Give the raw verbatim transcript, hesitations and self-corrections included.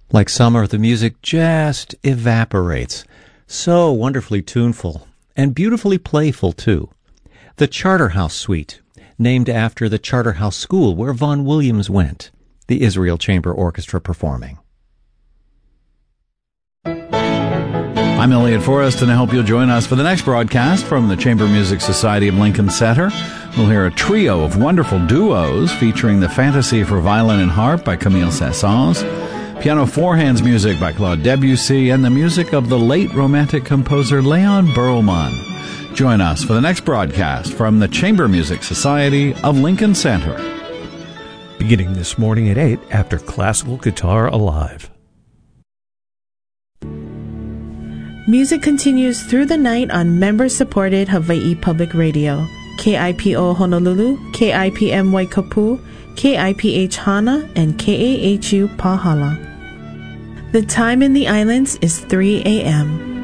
Like summer, the music just evaporates. So wonderfully tuneful, and beautifully playful, too. The Charterhouse Suite, named after the Charterhouse School where Vaughan Williams went, the Israel Chamber Orchestra performing. I'm Elliot Forrest, and I hope you'll join us for the next broadcast from the Chamber Music Society of Lincoln Center. We'll hear a trio of wonderful duos featuring the Fantasy for Violin and Harp by Camille Saint-Saëns, piano four-hands music by Claude Debussy, and the music of the late Romantic composer Leon Berlman. Join us for the next broadcast from the Chamber Music Society of Lincoln Center. Beginning this morning at eight after Classical Guitar Alive. Music continues through the night on member-supported Hawaii Public Radio. K I P O Honolulu, K I P M Waikapu, K I P H Hana, and K A H U Pahala. The time in the islands is three a.m.